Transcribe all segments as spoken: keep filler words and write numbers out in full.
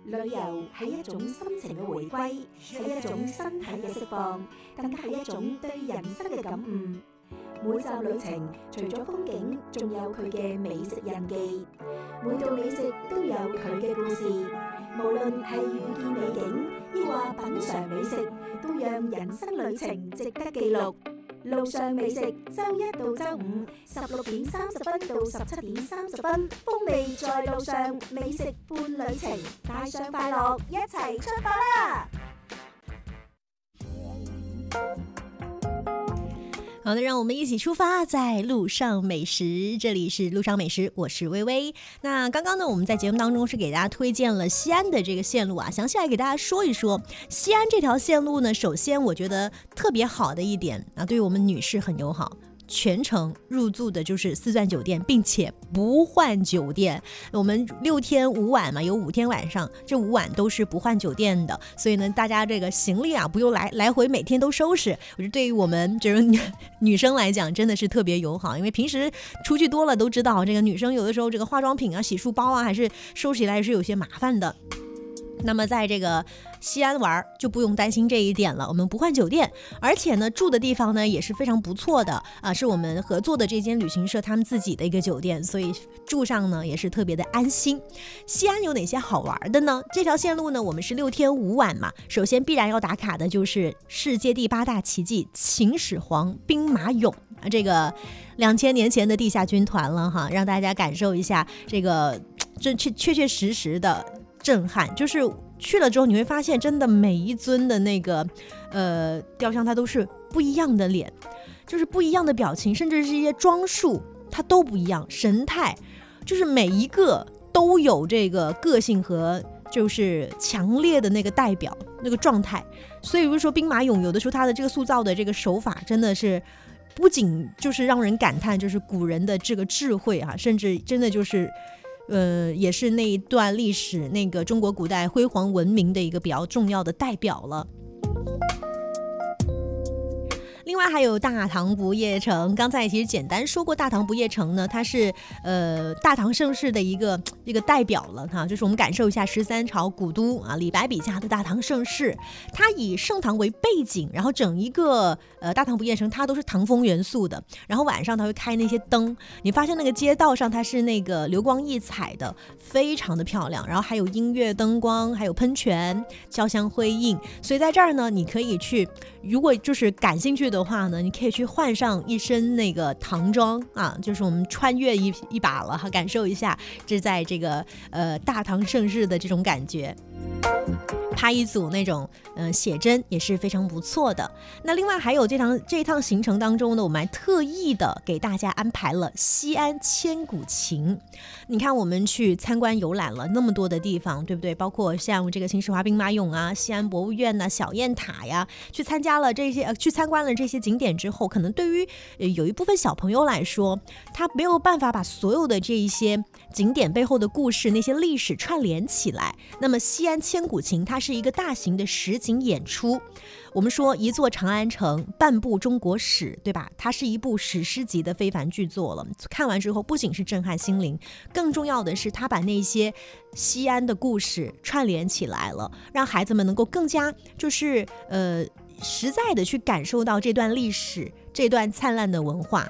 旅遊係一種心情嘅回歸，係一種身體嘅釋放，更加係一種對人生嘅感悟。每集旅程除咗風景，仲有佢嘅美食印記。每道美食都有佢嘅故事，無論係遇見美景，抑或品嘗美食，都讓人生旅程值得記錄。路上美食，周一到周五十六點三十分到十七點三十分，風味在路上，美食伴旅程，帶上快樂，一齊出發啦！ 好的，让我们一起出发，在路上美食。这里是路上美食，我是微微。那刚刚呢，我们在节目当中是给大家推荐了西安的这个线路啊，详细来给大家说一说西安这条线路呢。首先，我觉得特别好的一点啊，对于我们女士很友好。全程入住的就是四钻酒店，并且不换酒店。我们六天五晚嘛，有五天晚上，这五晚都是不换酒店的。所以呢，大家这个行李啊，不用来来回每天都收拾。我觉得对于我们这种 女, 女生来讲，真的是特别友好。因为平时出去多了都知道，这个女生有的时候这个化妆品啊、洗漱包啊，还是收拾起来是有些麻烦的。那么在这个西安玩就不用担心这一点了，我们不换酒店，而且呢住的地方呢也是非常不错的啊，是我们合作的这间旅行社他们自己的一个酒店，所以住上呢也是特别的安心。西安有哪些好玩的呢？这条线路呢我们是六天五晚嘛，首先必然要打卡的就是世界第八大奇迹秦始皇兵马俑，这个两千年前的地下军团了哈，让大家感受一下这个这确确确实实的震撼。就是去了之后你会发现，真的每一尊的那个呃雕像它都是不一样的脸，就是不一样的表情，甚至是一些装束它都不一样，神态就是每一个都有这个个性和就是强烈的那个代表那个状态。所以如果说兵马俑有的时候它的这个塑造的这个手法真的是不仅就是让人感叹就是古人的这个智慧啊，甚至真的就是呃，也是那一段历史那个中国古代辉煌文明的一个比较重要的代表了。另外还有大唐不夜城，刚才其实简单说过，大唐不夜城呢，它是呃大唐盛世的一个一个代表了哈，就是我们感受一下十三朝古都啊，李白笔下的大唐盛世，它以盛唐为背景，然后整一个呃大唐不夜城它都是唐风元素的，然后晚上它会开那些灯，你发现那个街道上它是那个流光溢彩的，非常的漂亮，然后还有音乐灯光，还有喷泉，交相辉映，所以在这儿呢，你可以去，如果就是感兴趣的话呢，你可以去换上一身那个唐装啊，就是我们穿越一一把了哈，感受一下这在这个呃大唐盛世的这种感觉。拍一组那种呃写真也是非常不错的。那另外还有这趟这一趟行程当中呢，我们还特意的给大家安排了西安千古情。你看我们去参观游览了那么多的地方，对不对？包括像这个秦始皇兵马俑啊、西安博物院呐、啊、小雁塔呀，去参加了这些呃去参观了这些景点之后，可能对于、呃、有一部分小朋友来说，他没有办法把所有的这一些景点背后的故事那些历史串联起来。那么西安千古情它是一个大型的实景演出，我们说一座长安城，半部中国史，对吧？它是一部史诗级的非凡巨作了。看完之后不仅是震撼心灵，更重要的是它把那些西安的故事串联起来了，让孩子们能够更加就是呃实在的去感受到这段历史，这段灿烂的文化。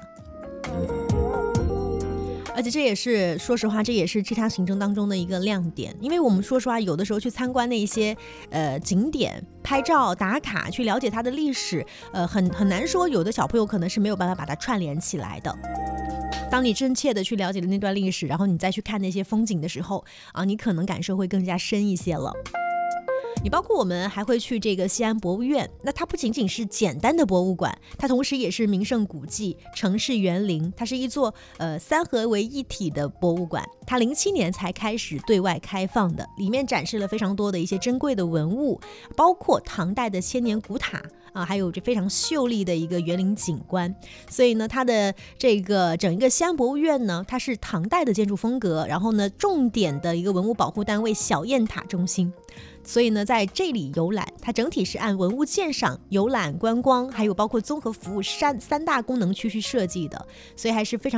而且这也是说实话，这也是这趟行程当中的一个亮点。因为我们说实话，有的时候去参观那些呃景点，拍照打卡，去了解它的历史，呃，很很难说，有的小朋友可能是没有办法把它串联起来的。当你真切的去了解了那段历史，然后你再去看那些风景的时候啊，你可能感受会更加深一些了。你包括我们还会去这个西安博物院，那它不仅仅是简单的博物馆，它同时也是名胜古迹、城市园林，它是一座呃三合为一体的博物馆。它零七年才开始对外开放的，里面展示了非常多的一些珍贵的文物，包括唐代的千年古塔啊，还有这非常秀丽的一个园林景观。所以呢，它的这个整一个西安博物院呢，它是唐代的建筑风格，然后呢，重点的一个文物保护单位小雁塔中心。所以呢，在这里游览，它整体是按文物鉴赏、游览、观光，还有包括综合服务三三大功能区去设计的，所以还是非常